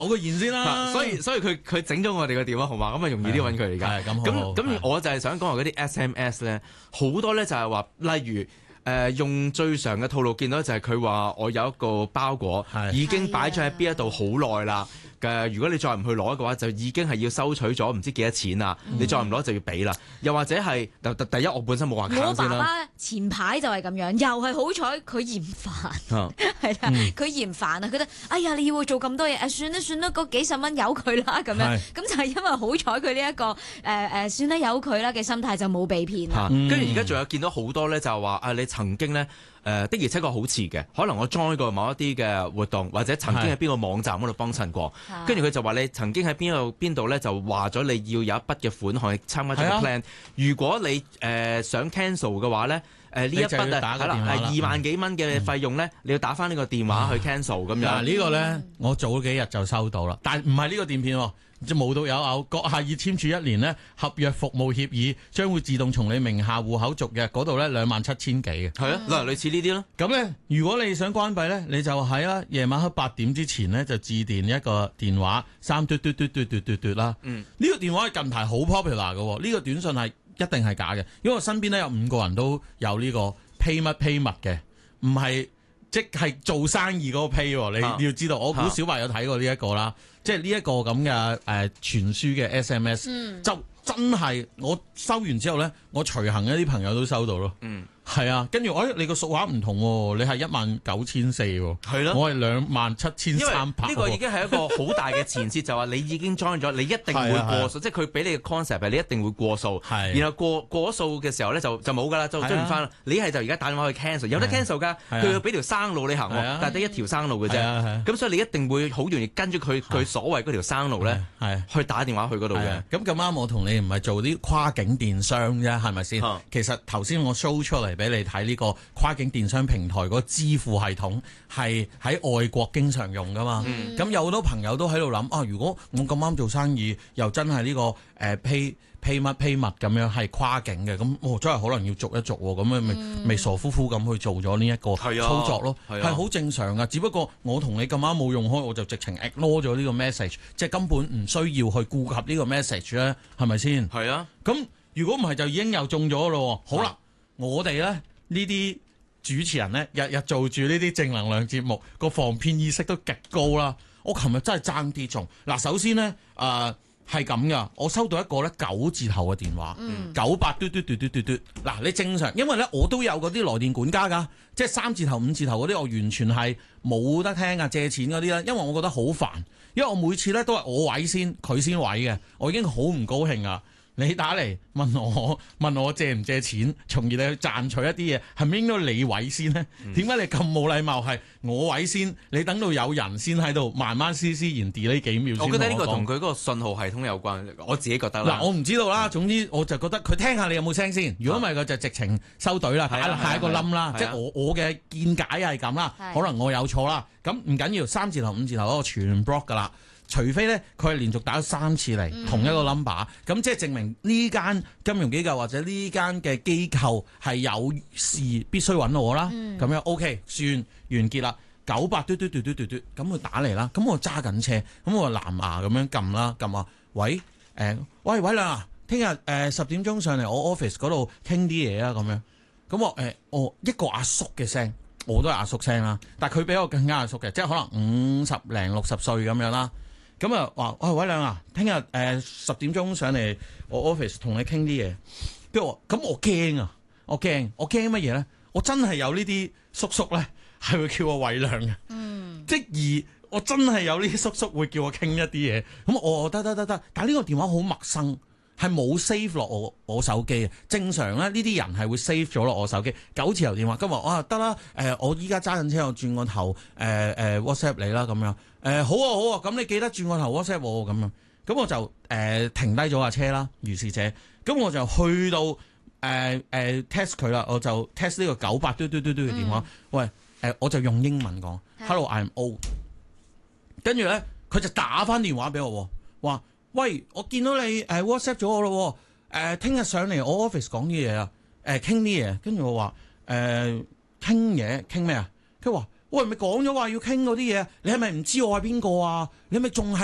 我個言先啦。 所以佢整咗我哋個電話號碼，咁啊容易啲揾佢而家。咁我就係想講話嗰啲 SMS 咧，好多咧就係話，例如。用最常嘅套路見到就係佢話我有一個包裹已經擺咗喺邊一度好耐啦嘅，如果你再唔去攞嘅話，就已經係要收取咗唔知幾多錢啦。你再唔攞就要俾啦。又或者係第一，我本身冇話卡先啦。 我爸爸前排就係咁樣，又係好彩佢嫌煩，係啦，佢嫌煩啊，覺得哎呀你要做咁多嘢，算啦，嗰幾十蚊由佢啦咁樣，咁就係因為好彩佢呢一個算啦由佢啦嘅心態就冇被騙啦。 跟住而家仲有見到好多咧，就係話你曾經咧的而且確好遲嘅，可能我 join 過某一啲嘅活動，或者曾經喺邊個網站嗰度幫襯過，跟住佢就話你曾經喺邊度咧就話咗你要有一筆嘅款項去參加咗個 plan，如果你想 cancel 嘅話咧，呢一筆係啦係2萬幾蚊嘅費用咧，你要打翻呢個電話去 cancel 咁樣。 嗱呢個咧我早幾日就收到啦，但係唔係呢個電騙喎。就無獨有偶，閣下已簽署1年呢合約服務協議，將會自動從你名下戶口續嘅嗰度咧27000幾嘅。 係啊，類似呢啲咯。 咁咧，如果你想關閉咧，你就喺夜晚黑8點之前咧就致電一個電話3嘟嘟嘟嘟嘟嘟嘟啦。呢個電話近排好 popular 嘅，呢個短信係一定係假嘅，因為我身邊咧有5個人都有呢個 pay 乜 pay 物嘅，唔係即係做生意嗰個 pay。你要知道，我估小白有睇過呢一個啦。即係呢一個咁嘅傳輸嘅 SMS，就真係我收完之後咧，我隨行一啲朋友都收到咯。係啊，跟住你個數額唔同喎，你係19400喎，係咯，我係27300。 呢個已經係一個好大嘅前設，就話你已經 join 咗，你一定會過數，即係佢俾你嘅 concept 係你一定會過數。然後過咗數嘅時候咧就冇㗎啦，就追唔翻啦。你係就而家打電話去 cancel，有得 cancel 㗎，佢要俾條生路你行，但係得一條生路嘅啫。咁所以你一定會好容易跟住佢所謂嗰條生路咧，去打電話去嗰度嘅。 咁啱我同你唔係做啲跨境電商啫，係咪先？其實頭先我 show 出嚟俾你睇呢個跨境電商平台嗰個支付系統係喺外國經常用噶嘛，咁有好多朋友都喺度諗如果我咁啱做生意又真係呢個pay 乜 pay 物咁樣係跨境嘅，咁真係可能要續一續喎，咁咪傻乎乎咁去做咗呢一個操作咯，係好正常噶。只不過我同你咁啱冇用開，我就直情 ignore 咗呢個 message， 即係根本唔需要去顧及呢個 message 咧，係咪先？係啊。咁如果唔係就已經又中咗咯。好啦，我哋咧呢啲主持人咧日日做住呢啲正能量節目，個防騙意識都極高啦。我琴日真係爭啲中。嗱，首先咧係咁噶，我收到一個咧9字頭嘅電話，98嘟嘟嘟嘟嘟嘟。嗱，你正常，因為咧我都有嗰啲來電管家噶，即係3字頭5字頭嗰啲，我完全係冇得聽啊，借錢嗰啲啦，因為我覺得好煩，因為我每次咧都係我位先，佢先位嘅，我已經好唔高興啊。你打嚟問我借唔借錢，從而你去賺取一啲嘢，係咪應該你位先呢？點解你咁冇禮貌？係我位先，你等到有人先喺度慢慢斯斯然 delay 幾秒先。 我覺得呢個同佢嗰個信號系統有關，我自己覺得啦。 嗱，我唔知道啦。總之我就覺得佢聽下你有冇聲先。如果唔係，佢就直情收隊啦，打下一個冧啦。即係我嘅見解係咁啦，可能我有錯啦。咁唔緊要，3字頭5字頭嗰個全 block 噶啦。除非咧，佢係連續打咗3次嚟同一個 number，咁即係證明呢間金融機構或者呢間嘅機構係有事必須揾我啦。咁樣 OK， 算完結啦。98嘟嘟嘟嘟嘟嘟，咁佢打嚟啦。咁我揸緊車，咁我藍牙咁樣撳啦，撳話喂喂偉亮啊，聽日10點鐘上嚟我 office 嗰度傾啲嘢啊咁樣。咁我一個阿叔嘅聲，我都係阿叔聲啦，但係佢比我更加阿叔嘅，即係可能50零60歲咁樣啦。咁啊話喂偉亮啊，聽日10點鐘上嚟我 office 同你傾啲嘢。跟住我驚啊，我驚乜嘢咧？我真係有呢啲叔叔咧，係會叫我偉亮嘅。即而我真係有呢啲叔叔會叫我傾一啲嘢。咁我得，但係呢個電話好陌生，係冇 save 落我手機啊。正常咧，呢啲人係會 save 咗落我手機。9字頭電話，今日得啦，我依家揸緊車，我轉個頭WhatsApp 你啦咁樣。好啊，咁你記得轉個頭 WhatsApp 我咁樣。咁我就停低咗架車啦，如是者。咁我就去到test 佢啦，我就 test 呢個98嘟嘟嘟嘟嘅電話。喂，我就用英文講 Hello I'm O。跟住咧，佢就打翻電話俾我，話喂，我見到你WhatsApp 咗我咯，聽日上嚟我 office 講啲嘢啊，傾啲嘢。跟住我話傾嘢傾咩啊？佢話喂，咪講咗話要傾嗰啲嘢，你係咪唔知我係邊個啊？你係咪仲係